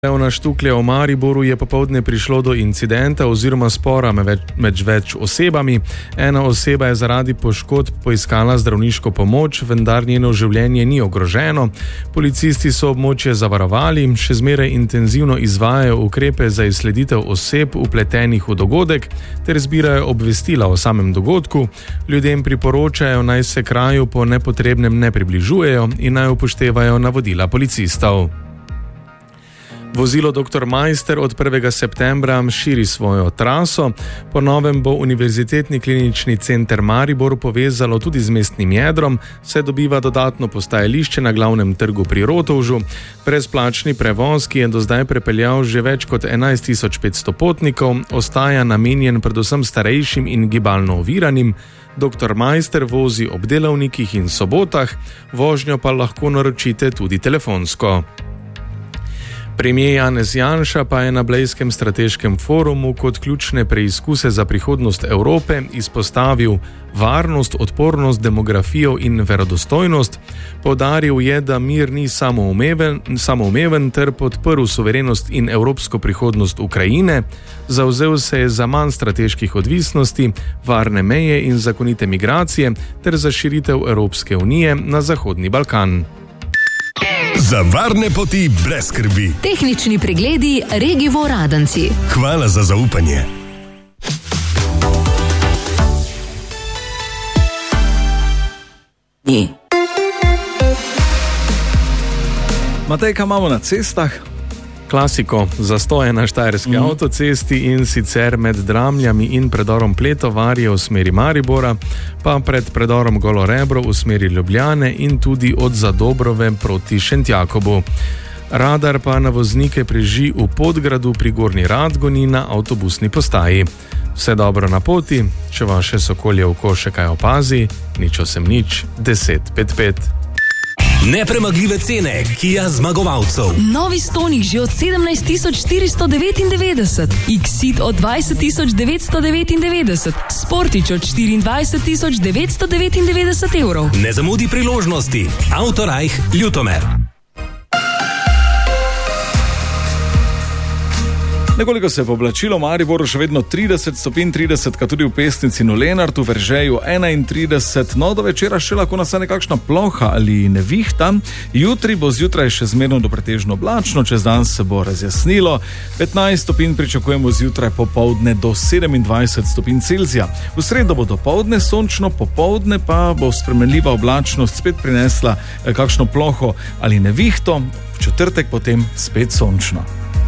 Na Štuklje v Mariboru je popoldne prišlo do incidenta oziroma spora med več osebami. Ena oseba je zaradi poškodb poiskala zdravniško pomoč, vendar njeno življenje ni ogroženo. Policisti so območje zavarovali, še zmeraj intenzivno izvajajo ukrepe za izsleditev oseb vpletenih v dogodek ter zbirajo obvestila o samem dogodku. Ljudem priporočajo, naj se kraju po nepotrebnem ne približujejo in naj upoštevajo navodila policistov. Vozilo Dr. Meister od 1. septembra širi svojo traso. Po novem bo Univerzitetni klinični center Maribor povezalo tudi z mestnim jedrom, saj dobiva dodatno postajališče na glavnem trgu pri Rotovžu. Brezplačni prevoz, ki je do zdaj prepeljal že več kot 11.500 potnikov, ostaja namenjen predvsem starejšim in gibalno oviranim. Dr. Meister vozi ob delavnikih in sobotah, vožnjo pa lahko naročite tudi telefonsko. Premier Janez Janša pa je na Blejskem strateškem forumu kot ključne preizkuse za prihodnost Evrope izpostavil varnost, odpornost, demografijo in verodostojnost. Poudaril je, da mir ni samoumeven ter podprl suverenost in evropsko prihodnost Ukrajine. Zavzel se je za manj strateških odvisnosti, varne meje in zakonite migracije ter za širitev Evropske unije na Zahodni Balkan. Za varne poti brez skrbi. Tehnični pregledi Regivo Radenci. Hvala za zaupanje. Matej, kaj imamo na cestah? Klasiko, zastoje na Štajerski avtocesti in sicer med Dramljami in predorom Pletovarje v smeri Maribora, pa pred predorom Golo Rebro v smeri Ljubljane in tudi od Zadobrove proti Šentjakobu. Radar pa na voznike preži v Podgradu pri Gornji Radgoni na avtobusni postaji. Vse dobro na poti, če vaše sokolje oko še kaj opazi, nič 1055. Nepremagljive cene Kia zmagovalcev. Novi Stonic že od 17.499, Exit od 20.999, Sportič od 24.999 evrov. Ne zamudi priložnosti. Autorajh Ljutomer. Nekoliko se je poblačilo, v Mariboru še vedno 30 stopinj, 30, ka tudi v Pesnici in v Lenartu, v Veržeju 31, no do večera še lahko nastane kakšna ploha ali nevihta. Jutri bo zjutraj še zmerno do pretežno oblačno, čez dan se bo razjasnilo, 15 stopinj pričakujemo zjutraj, popoldne do 27 stopinj Celzija. V sredo bo dopoldne sončno, popoldne pa bo spremenljiva oblačnost spet prinesla kakšno ploho ali nevihto, v četrtek potem spet sončno.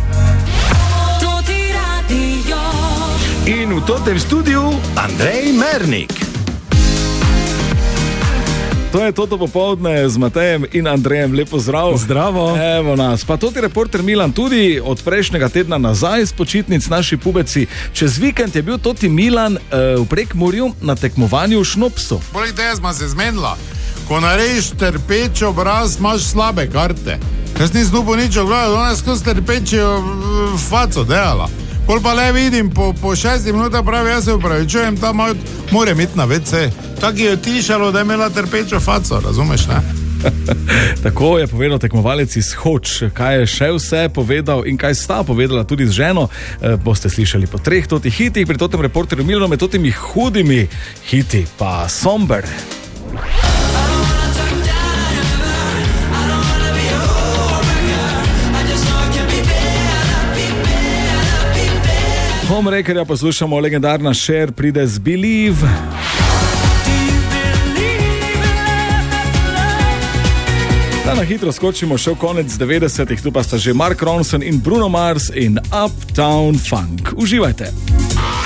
In v tem studiu Andrej Mernik. To je toto popoldne z Matejem in Andrejem. Lepo zdrav. Zdravo. Evo nas. Pa toti reporter Milan tudi od prejšnjega tedna nazaj z počitnic, naši pubeci. Čez vikend je bil toti Milan v Prekmurju na tekmovanju v šnopsu. Poleg tega smo se zmenila. Ko narediš trpeč obraz, imaš slabe karte. Jaz nisem dupo nič ogledal, ona je skozi trpečijo faco delala. Pol pa le vidim, po 6 minutah pravi, jaz se upravičujem, tam moram iti na WC. Tako je tišalo, da je imela trpečo faco, razumeš, ne? Tako je povedal tekmovalec iz Hoč. Kaj je še vse povedal in kaj sta povedala tudi z ženo, boste slišali po 3 totih hitih, pri totem reporterju Milano med totimi hudimi hiti pa Somber. Homemakerja poslušamo, legendarna Cher pride z Believe. Da na hitro skočimo še v konec 90-ih, tu pa sta že Mark Ronson in Bruno Mars in Uptown Funk. Uživajte!